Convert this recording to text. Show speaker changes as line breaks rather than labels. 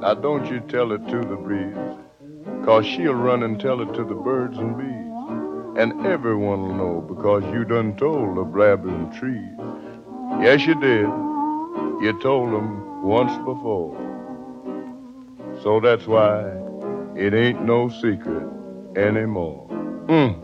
Now don't you tell it to the breeze, 'cause she'll run and tell it to the birds and bees. And everyone'll know because you done told the blabbing trees. Yes, you did. You told them once before. So that's why it ain't no secret anymore.